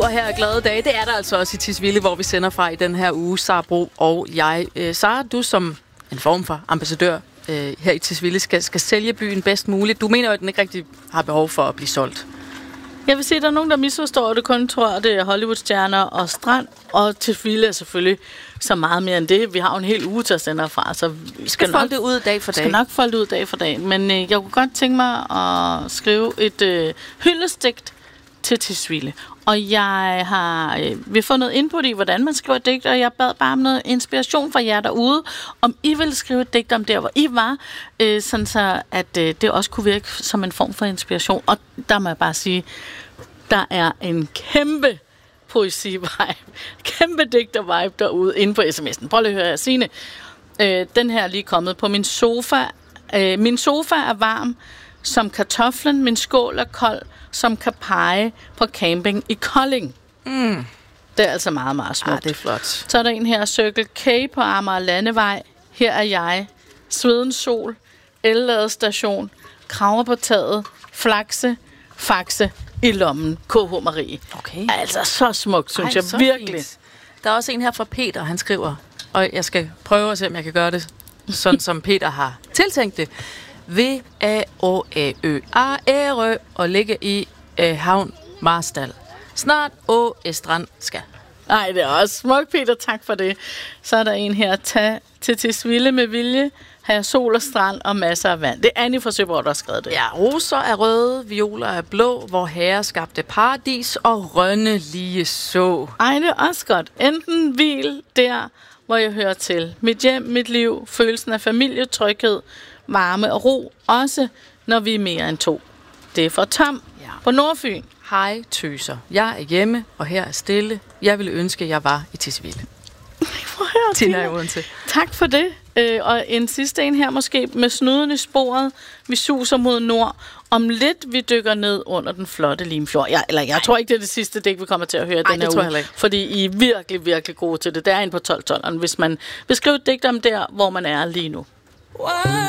Og her er glade dage. Det er der altså også i Tisvilde, hvor vi sender fra i den her uge, Sara Bro og jeg. Sara, du som en form for ambassadør her i Tisvilde skal sælge byen bedst muligt. Du mener jo, at den ikke rigtig har behov for at blive solgt. Jeg vil sige, at der er nogen, der misforstår det. Kun tror, at det er Hollywood-stjerner og strand. Og Tisvilde er selvfølgelig så meget mere end det. Vi har jo en hel uge til at sende herfra. Så vi skal folde det ud dag for dag. Skal nok folde det ud dag for dag. Men jeg kunne godt tænke mig at skrive et hyldestdigt til Tisvilde. Og vi har fået noget input i, hvordan man skriver et digt, og jeg bad bare om noget inspiration fra jer derude, om I ville skrive et digt om der, hvor I var, sådan så at det også kunne virke som en form for inspiration. Og der må jeg bare sige, der er en kæmpe poesi-vibe, kæmpe digter-vibe derude inde på sms'en. Prøv lige at høre, Signe. Den her er lige kommet på min sofa. Min sofa er varm som kartoflen, min skål er kold, som kan pege på camping i Kolding. Mm. Det er altså meget, meget smukt. Det er flot. Så er der en her, Circle K på Amager Landevej. Her er jeg. Svedens sol, elladestation, kraver på taget, faxe i lommen. KH Marie. Okay. Altså så smukt, synes jeg virkelig. Fint. Der er også en her fra Peter, han skriver, og jeg skal prøve at se, om jeg kan gøre det, sådan som Peter har tiltænkt det. V-A-O-A-Ø-A-R-Ø og ligge i havn Marstal. Snart Strand skal. Nej, det er også smukt, Peter. Tak for det. Så er der en her. Tag til Tisvilde med vilje. Have sol og strand og masser af vand. Det er Annie fra Søborg, der har skrevet det. Ja, roser er røde, violer er blå, hvor herre skabte paradis og rønne lige så. Ej, det er også godt. Enten hvil der, hvor jeg hører til. Mit hjem, mit liv, følelsen af familie, tryghed, varme og ro, også når vi er mere end 2. Det er for Tom på Nordfyn. Hej tøser. Jeg er hjemme, og her er stille. Jeg ville ønske, at jeg var i Tisvilde. Tina i Odense. Tak for det. Og en sidste en her måske med snuden i sporet. Vi suser mod nord. Om lidt vi dykker ned under den flotte Limfjord. Jeg tror ikke, det er det sidste digt, vi kommer til at høre den her uge. Fordi I er virkelig, virkelig gode til det. Det er inde på 12-12'eren, hvis man vil skrive et digt om der, hvor man er lige nu.